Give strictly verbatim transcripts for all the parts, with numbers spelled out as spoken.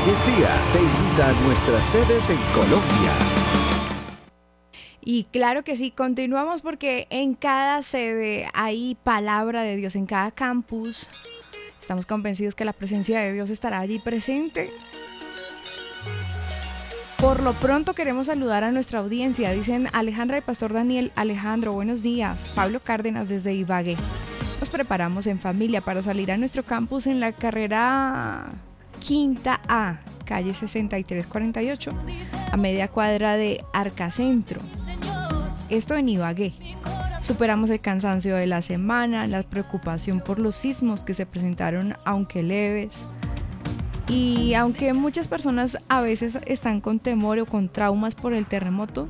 es Día te invita a nuestras sedes en Colombia. Y claro que sí, continuamos porque en cada sede hay palabra de Dios, en cada campus. Estamos convencidos que la presencia de Dios estará allí presente. Por lo pronto queremos saludar a nuestra audiencia. Dicen Alejandra y Pastor Daniel. Alejandro, buenos días. Pablo Cárdenas desde Ibagué. Nos preparamos en familia para salir a nuestro campus en la carrera Quinta A, calle sesenta y tres cuarenta y ocho, a media cuadra de Arcacentro. Esto en Ibagué. Superamos el cansancio de la semana, la preocupación por los sismos que se presentaron, aunque leves. Y aunque muchas personas a veces están con temor o con traumas por el terremoto,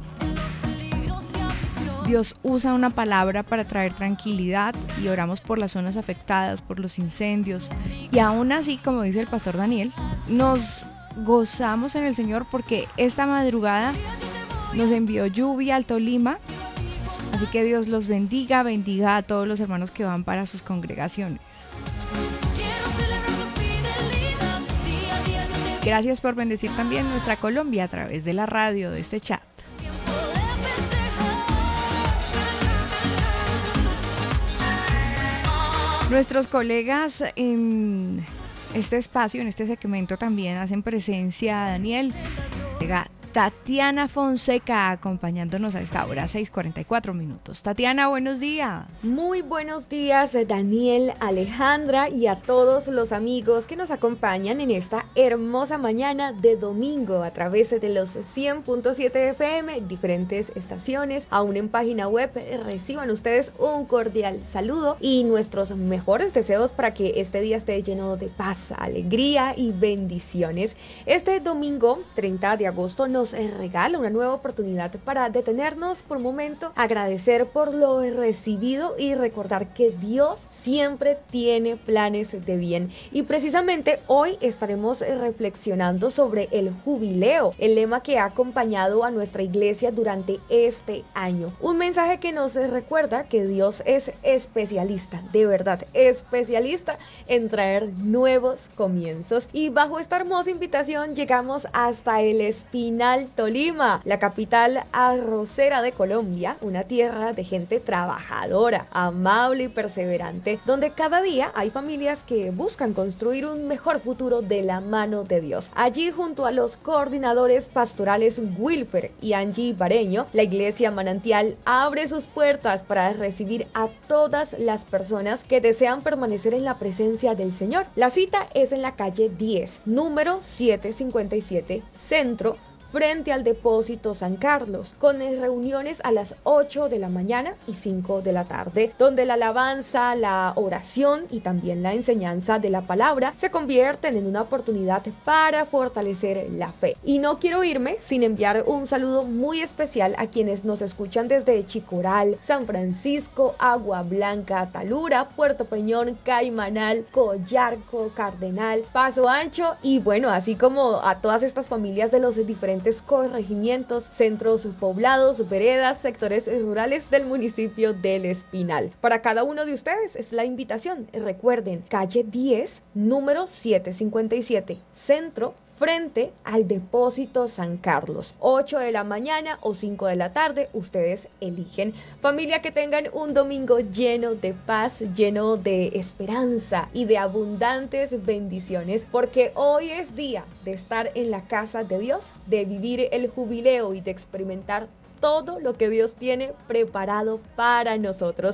Dios usa una palabra para traer tranquilidad y oramos por las zonas afectadas, por los incendios. Y aún así, como dice el pastor Daniel, nos gozamos en el Señor porque esta madrugada nos envió lluvia al Tolima. Así que Dios los bendiga, bendiga a todos los hermanos que van para sus congregaciones. Gracias por bendecir también nuestra Colombia a través de la radio, de este chat. Nuestros colegas en este espacio, en este segmento también hacen presencia. Daniel, llega Tatiana Fonseca acompañándonos a esta hora, seis cuarenta y cuatro minutos. Tatiana, buenos días. Muy buenos días, Daniel, Alejandra y a todos los amigos que nos acompañan en esta hermosa mañana de domingo a través de los cien punto siete F M, diferentes estaciones, aún en página web. Reciban ustedes un cordial saludo y nuestros mejores deseos para que este día esté lleno de paz, alegría y bendiciones. Este domingo treinta de agosto nos regala una nueva oportunidad para detenernos por un momento, agradecer por lo recibido y recordar que Dios siempre tiene planes de bien. Y precisamente hoy estaremos reflexionando sobre el jubileo, el lema que ha acompañado a nuestra iglesia durante este año. Un mensaje que nos recuerda que Dios es especialista, de verdad, especialista en traer nuevos comienzos. Y bajo esta hermosa invitación llegamos hasta el Espinal, Tolima, la capital arrocera de Colombia, una tierra de gente trabajadora, amable y perseverante, donde cada día hay familias que buscan construir un mejor futuro de la mano de Dios. Allí, junto a los coordinadores pastorales Wilfer y Angie Bareño, la iglesia Manantial abre sus puertas para recibir a todas las personas que desean permanecer en la presencia del Señor. La cita es en la calle diez, número setecientos cincuenta y siete, Centro, frente al Depósito San Carlos, con reuniones a las ocho de la mañana y cinco de la tarde, donde la alabanza, la oración y también la enseñanza de la palabra se convierten en una oportunidad para fortalecer la fe. Y no quiero irme sin enviar un saludo muy especial a quienes nos escuchan desde Chicoral, San Francisco, Agua Blanca, Talura, Puerto Peñón, Caimanal, Collarco, Cardenal, Paso Ancho y bueno, así como a todas estas familias de los diferentes corregimientos, centros poblados, veredas, sectores rurales del municipio del Espinal. Para cada uno de ustedes es la invitación. Recuerden, calle diez, número setecientos cincuenta y siete, Centro, frente al Depósito San Carlos, ocho de la mañana o cinco de la tarde, ustedes eligen. Familia, que tengan un domingo lleno de paz, lleno de esperanza y de abundantes bendiciones, porque hoy es día de estar en la casa de Dios, de vivir el jubileo y de experimentar todo lo que Dios tiene preparado para nosotros.